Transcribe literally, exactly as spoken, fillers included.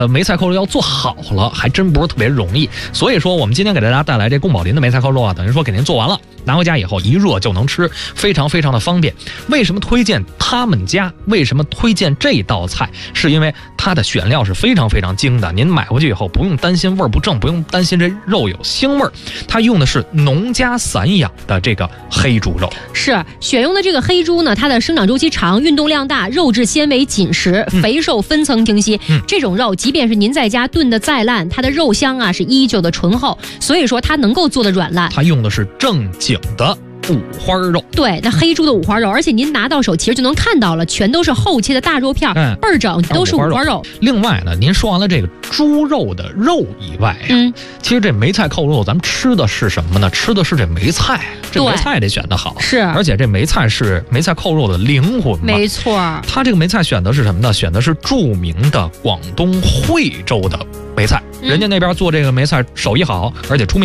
呃，梅菜扣肉要做好了，还真不是特别容易。所以说，我们今天给大家带来这宫保林的梅菜扣肉啊，等于说给您做完了，拿回家以后一热就能吃，非常非常的方便。为什么推荐他们家？为什么推荐这道菜？是因为它的选料是非常非常精的，您买回去以后不用担心味儿不正，不用担心这肉有腥味儿。它用的是农家散养的这个黑猪肉， 是选用的这个黑猪呢，它的生长周期长，运动量大，肉质纤维紧实，肥瘦分层清晰。嗯、这种肉，即便是您在家炖的再烂，它的肉香啊是依旧的醇厚，所以说它能够做的软烂。 它用的是正经的五花肉， 对，那黑猪的五花肉，而且您拿到手其实就能看到了，全都是厚切的大肉片，嗯、倍儿整，都是五花肉。肉另外呢，您说完了这个猪肉的肉以外呀、啊，嗯，其实这梅菜扣肉咱们吃的是什么呢？吃的是这梅菜，这梅菜得选得好， 是， 而且这梅菜是梅菜扣肉的灵魂嘛， 没错。 它这个梅菜选的是什么呢？选的是著名的广东惠州的梅菜，嗯、人家那边做这个梅菜手艺好，而且出名。